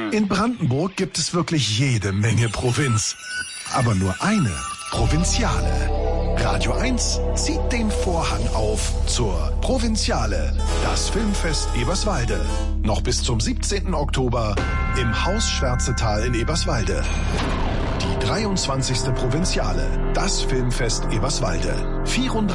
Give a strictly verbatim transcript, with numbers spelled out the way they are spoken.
In Brandenburg gibt es wirklich jede Menge Provinz. Aber nur eine Provinziale. Radio eins zieht den Vorhang auf zur Provinziale, das Filmfest Eberswalde. Noch bis zum siebzehnten Oktober im Haus Schwärzetal in Eberswalde. Die dreiundzwanzigste Provinziale, das Filmfest Eberswalde.